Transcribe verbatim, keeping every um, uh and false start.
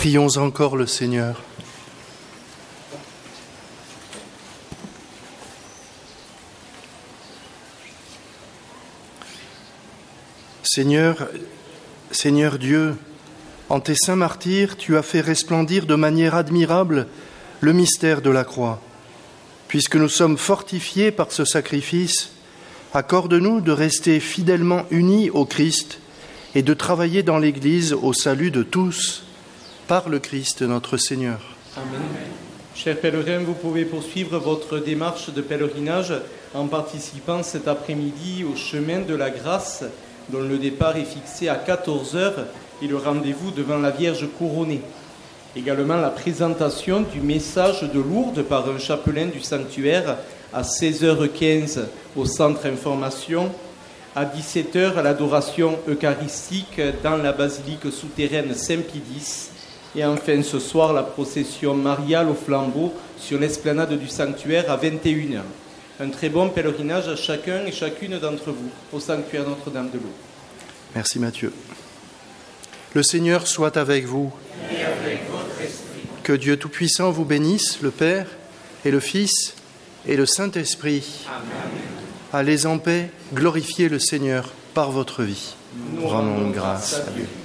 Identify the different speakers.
Speaker 1: Prions encore le Seigneur. Seigneur, Seigneur Dieu, en tes saints martyrs, tu as fait resplendir de manière admirable le mystère de la croix. Puisque nous sommes fortifiés par ce sacrifice, accorde-nous de rester fidèlement unis au Christ et de travailler dans l'Église au salut de tous, par le Christ notre Seigneur.
Speaker 2: Amen. Chers pèlerins, vous pouvez poursuivre votre démarche de pèlerinage en participant cet après-midi au chemin de la grâce, dont le départ est fixé à quatorze heures et le rendez-vous devant la Vierge couronnée. Également la présentation du message de Lourdes par un chapelain du sanctuaire à seize heures quinze au centre information, à dix-sept heures l'adoration eucharistique dans la basilique souterraine Saint-Pie-X et enfin ce soir la procession mariale au flambeau sur l'esplanade du sanctuaire à vingt et une heures. Un très bon pèlerinage à chacun et chacune d'entre vous au sanctuaire Notre-Dame de l'Eau.
Speaker 1: Merci Mathieu. Le Seigneur soit avec vous.
Speaker 3: Et avec votre esprit.
Speaker 1: Que Dieu Tout-Puissant vous bénisse, le Père et le Fils et le Saint-Esprit.
Speaker 3: Amen.
Speaker 1: Allez en paix, glorifiez le Seigneur par votre vie.
Speaker 2: Nous
Speaker 1: rendons grâce à Dieu.